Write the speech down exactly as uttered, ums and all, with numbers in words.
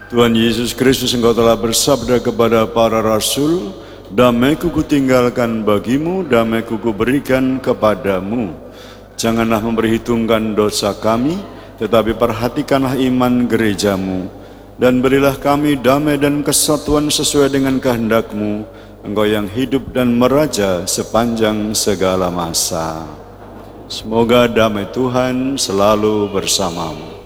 Tuhan Yesus Kristus, Engkau telah bersabda kepada para rasul, damai-Ku kutinggalkan bagimu, damai-Ku kuberikan kepadamu. Janganlah memperhitungkan dosa kami, tetapi perhatikanlah iman gerejamu. Dan berilah kami damai dan kesatuan sesuai dengan kehendak-Mu, Engkau yang hidup dan meraja sepanjang segala masa. Semoga damai Tuhan selalu bersamamu.